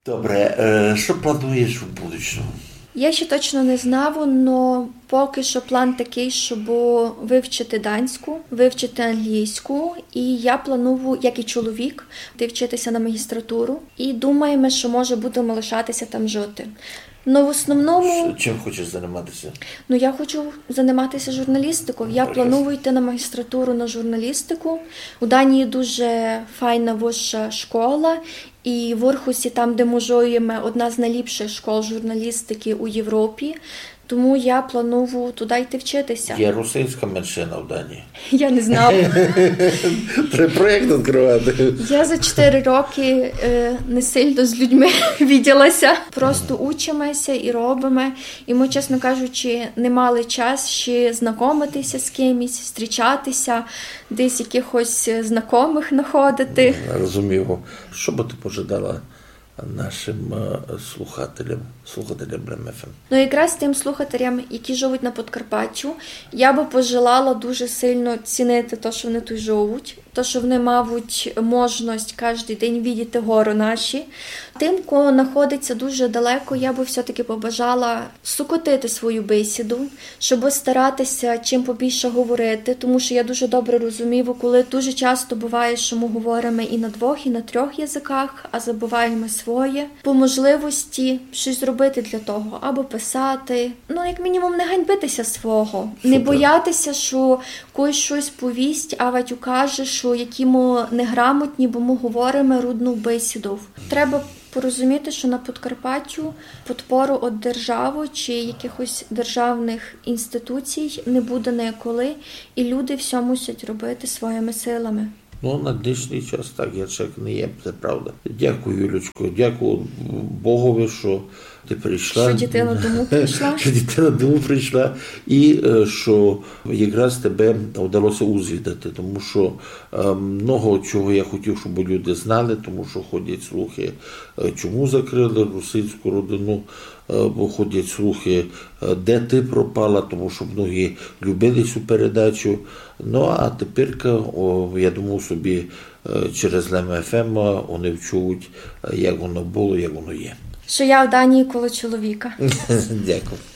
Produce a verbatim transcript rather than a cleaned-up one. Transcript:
Добре, що плануєш в будущому? Я ще точно не знав, але поки що план такий, щоб вивчити данську, вивчити англійську. І я планую, як і чоловік, вчитися на магістратуру. І думаємо, що може будемо лишатися там жити. Ну, в основному... Чим хочеш займатися? Ну, я хочу займатися журналістикою. Я планую йти на магістратуру на журналістику. У Данії дуже файна вища школа. І в Орхусі, там, де можуємо, одна з найліпших школ журналістики у Європі. Тому я планую туди йти вчитися. Є російська меншина в Данії? Я не знала. Треба проєкт відкривати. Я за чотири роки е, не сильно з людьми відділася. Просто учимося і робимо. І ми, чесно кажучи, не мали час ще знайомитися з кимось, зустрічатися, десь якихось знайомих знаходити. Розумію. Що би ти пожадала нашим слухателям, слухателям РЕМ-ФМ? Ну, якраз тим слухателям, які живуть на Подкарпаттю, я би пожелала дуже сильно цінити те, що вони тут живуть, те, що вони мають можливість кожен день бачити гори наші. Тим, кого знаходиться дуже далеко, я би все-таки побажала сукотити свою бесіду, щоб старатися чим побільше говорити, тому що я дуже добре розумію, коли дуже часто буває, що ми говоримо і на двох, і на трьох язиках, а забуваємо своє. По можливості щось зробити для того, або писати, ну, як мінімум, не ганьбитися свого, Супер. Не боятися, що когось щось повість, а ватю каже, що які ми неграмотні, бо ми говоримо рудну бесіду. Треба порозуміти, що на Подкарпаттю підпору від держави чи якихось державних інституцій не буде ніяколи, і люди все мусять робити своїми силами. Ну, на днішній час так, я чек не є, це правда. Дякую, Юлечко, дякую Богові, що ти прийшла. Що дитина дому прийшла. Що дитина дому прийшла. І що якраз тебе вдалося узвідати, тому що много чого я хотів, щоб люди знали, тому що ходять слухи, чому закрили русинську родину, бо ходять слухи, де ти пропала, тому що многі любили цю передачу. Ну, а тепер, я думаю собі, через РЕМ-ФМ вони вчують, як воно було, як воно є. Що я в Данії коло чоловіка. Дякую.